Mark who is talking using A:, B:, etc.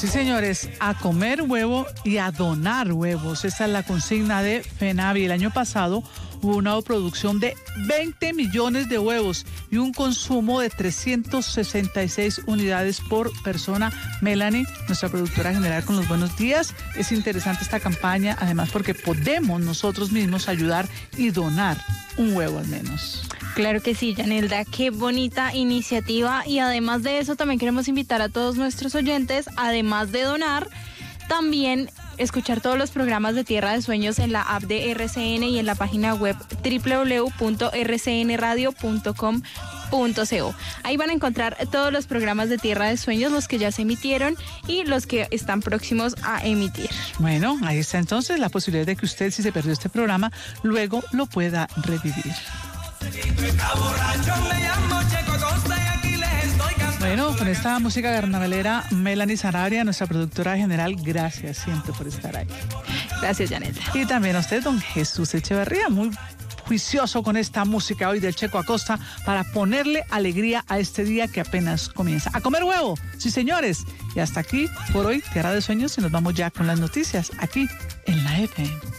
A: Sí, señores, a comer huevo y a donar huevos. Esa es la consigna de FENAVI. El año pasado hubo una producción de 20 millones de huevos y un consumo de 366 unidades por persona. Melanie, nuestra productora general, con los buenos días. Es interesante esta campaña, además porque podemos nosotros mismos ayudar y donar un huevo al menos.
B: Claro que sí, Yanelda, qué bonita iniciativa. Y además de eso, también queremos invitar a todos nuestros oyentes, además de donar, también escuchar todos los programas de Tierra de Sueños en la app de RCN y en la página web www.rcnradio.com.co. Ahí van a encontrar todos los programas de Tierra de Sueños, los que ya se emitieron y los que están próximos a emitir.
A: Bueno, ahí está entonces la posibilidad de que usted, si se perdió este programa, luego lo pueda revivir. Bueno, con esta música carnavalera, Melanie Sarabia, nuestra productora general, gracias siempre por estar ahí.
B: Gracias, Yaneta.
A: Y también a usted, don Jesús Echeverría, muy juicioso con esta música hoy del Checo Acosta para ponerle alegría a este día que apenas comienza. ¡A comer huevo! Sí, señores. Y hasta aquí por hoy, Tierra de Sueños, y nos vamos ya con las noticias aquí en la FM.